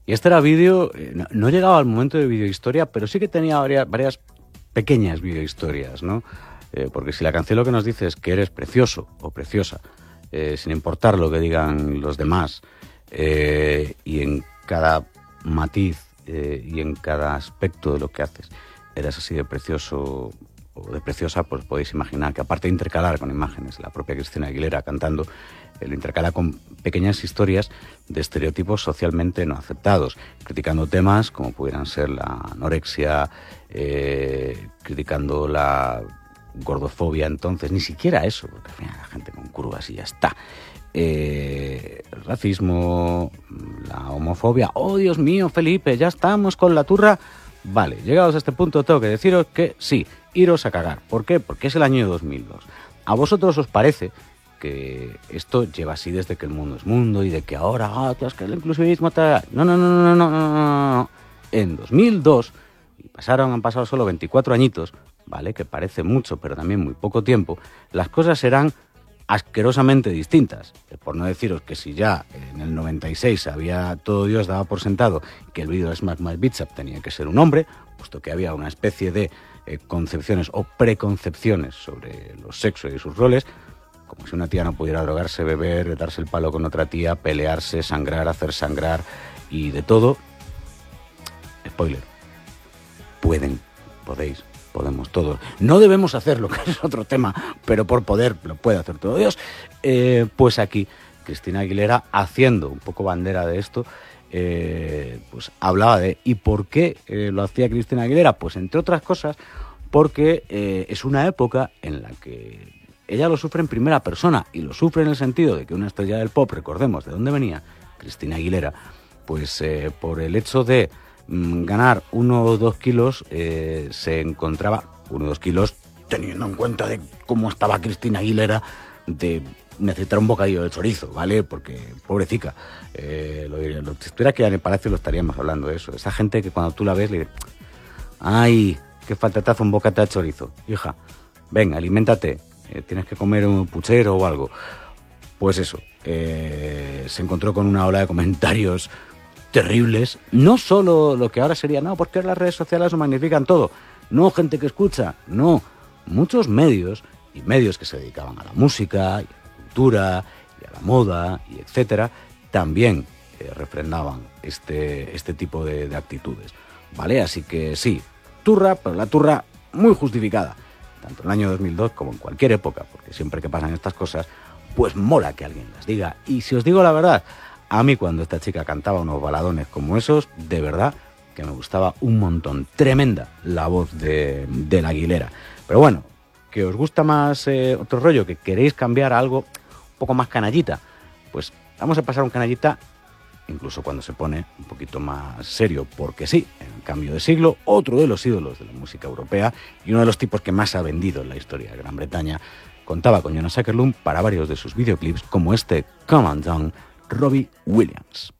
Y este era vídeo, no llegaba al momento de videohistoria, pero sí que tenía varias pequeñas videohistorias, ¿no? Porque si la canción lo que nos dice es que eres precioso o preciosa, sin importar lo que digan los demás, y en cada matiz y en cada aspecto de lo que haces eres así de precioso o de preciosa, pues podéis imaginar que aparte de intercalar con imágenes, la propia Cristina Aguilera cantando, lo intercala con pequeñas historias de estereotipos socialmente no aceptados, criticando temas como pudieran ser la anorexia, criticando la gordofobia, entonces, ni siquiera eso, porque al final la gente con curvas y ya está. El racismo, la homofobia. ¡Oh, Dios mío, Felipe! ¿Ya estamos con la turra? Vale, llegados a este punto tengo que deciros que sí, iros a cagar. ¿Por qué? Porque es el año 2002. ¿A vosotros os parece que esto lleva así desde que el mundo es mundo y de que ahora, es que el inclusivismo está... No. En 2002, y han pasado solo 24 añitos, ¿vale? Que parece mucho, pero también muy poco tiempo, las cosas serán asquerosamente distintas. Por no deciros que si ya en el 96 había todo Dios daba por sentado que el vídeo de Smack My Bitch Up tenía que ser un hombre, puesto que había una especie de concepciones o preconcepciones sobre los sexos y sus roles, como si una tía no pudiera drogarse, beber, darse el palo con otra tía, pelearse, sangrar, hacer sangrar y de todo. Spoiler. Podemos todos. No debemos hacerlo, que es otro tema, pero por poder lo puede hacer todo Dios. Pues aquí, Cristina Aguilera, haciendo un poco bandera de esto, pues hablaba de... ¿Y por qué lo hacía Cristina Aguilera? Pues entre otras cosas, porque es una época en la que ella lo sufre en primera persona, y lo sufre en el sentido de que una estrella del pop, recordemos de dónde venía Cristina Aguilera, pues por el hecho de ganar 1 o 2 kilos, se encontraba 1 o 2 kilos, teniendo en cuenta de cómo estaba Cristina Aguilera, de necesitar un bocadillo de chorizo, ¿vale? Porque, pobrecita, lo diría, si estuviera aquí en el Palacio lo estaríamos hablando de eso. Esa gente que cuando tú la ves le dices, ¡ay, qué falta te hace un bocata de chorizo! Hija, venga, aliméntate, tienes que comer un puchero o algo. Pues eso, se encontró con una ola de comentarios terribles, no solo lo que ahora sería, no, porque las redes sociales lo magnifican todo, no, gente que escucha, no, muchos medios, y medios que se dedicaban a la música, y a la cultura, y a la moda, y etcétera, también refrendaban este tipo de actitudes, ¿vale? Así que sí, turra, pero la turra muy justificada, tanto en el año 2002 como en cualquier época, porque siempre que pasan estas cosas, pues mola que alguien las diga. Y si os digo la verdad, a mí cuando esta chica cantaba unos baladones como esos, de verdad que me gustaba un montón. Tremenda la voz de la Aguilera. Pero bueno, que os gusta más otro rollo, que queréis cambiar a algo un poco más canallita, pues vamos a pasar un canallita incluso cuando se pone un poquito más serio, porque sí, en el cambio de siglo, otro de los ídolos de la música europea y uno de los tipos que más ha vendido en la historia de Gran Bretaña, contaba con Jonas Åkerlund para varios de sus videoclips, como este Come On Down, Robbie Williams.